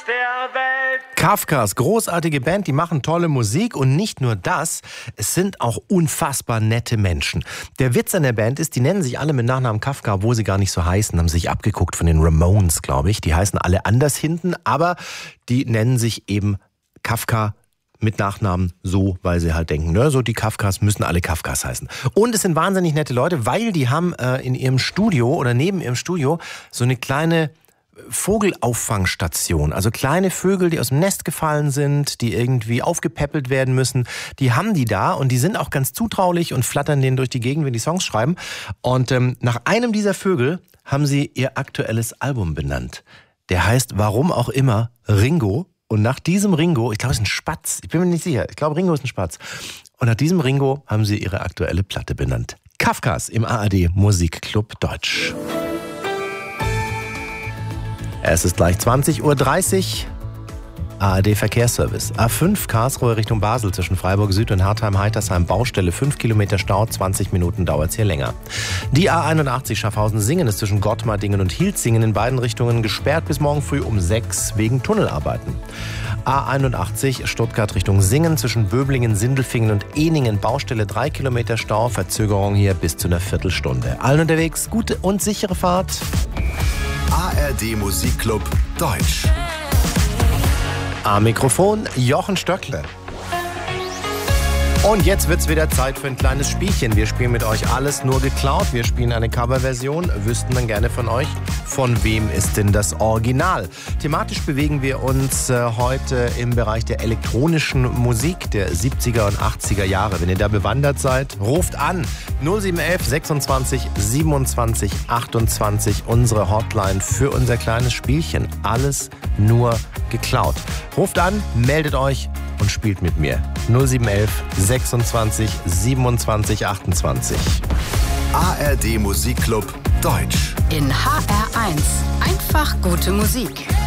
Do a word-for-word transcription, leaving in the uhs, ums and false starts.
der Welt. Kafkas, großartige Band, die machen tolle Musik und nicht nur das, es sind auch unfassbar nette Menschen. Der Witz an der Band ist, die nennen sich alle mit Nachnamen Kafka, obwohl sie gar nicht so heißen, haben sich abgeguckt von den Ramones, glaube ich. Die heißen alle anders hinten, aber die nennen sich eben Kafka mit Nachnamen so, weil sie halt denken, ne, so die Kafkas müssen alle Kafkas heißen. Und es sind wahnsinnig nette Leute, weil die haben äh, in ihrem Studio oder neben ihrem Studio so eine kleine Vogelauffangstation, also kleine Vögel, die aus dem Nest gefallen sind, die irgendwie aufgepäppelt werden müssen, die haben die da und die sind auch ganz zutraulich und flattern denen durch die Gegend, wenn die Songs schreiben. Und ähm, nach einem dieser Vögel haben sie ihr aktuelles Album benannt. Der heißt, warum auch immer, Ringo. Und nach diesem Ringo, ich glaube, es ist ein Spatz, ich bin mir nicht sicher, ich glaube, Ringo ist ein Spatz. Und nach diesem Ringo haben sie ihre aktuelle Platte benannt. Kafkas im A R D Musikclub Deutsch. Es ist gleich zwanzig Uhr dreißig. A R D Verkehrsservice. A fünf Karlsruhe Richtung Basel zwischen Freiburg Süd und Hartheim-Heitersheim. Baustelle, fünf Kilometer Stau, zwanzig Minuten dauert es hier länger. Die A einundachtzig Schaffhausen-Singen ist zwischen Gottmardingen und Hilzingen in beiden Richtungen gesperrt bis morgen früh um sechs wegen Tunnelarbeiten. A einundachtzig Stuttgart Richtung Singen zwischen Böblingen, Sindelfingen und Ehningen. Baustelle, drei Kilometer Stau, Verzögerung hier bis zu einer Viertelstunde. Allen unterwegs, gute und sichere Fahrt. A R D Musikclub Deutsch. Am Mikrofon Jochen Stöckle. Und jetzt wird's wieder Zeit für ein kleines Spielchen. Wir spielen mit euch Alles nur geklaut. Wir spielen eine Coverversion. Wüssten dann gerne von euch, von wem ist denn das Original? Thematisch bewegen wir uns äh, heute im Bereich der elektronischen Musik der siebziger und achtziger Jahre. Wenn ihr da bewandert seid, ruft an. null sieben eins eins sechsundzwanzig siebenundzwanzig achtundzwanzig, unsere Hotline für unser kleines Spielchen. Alles nur geklaut. Ruft an, meldet euch und spielt mit mir. null sieben eins eins sechsundzwanzig siebenundzwanzig achtundzwanzig. A R D Musikclub Deutsch. In H R eins. Einfach gute Musik.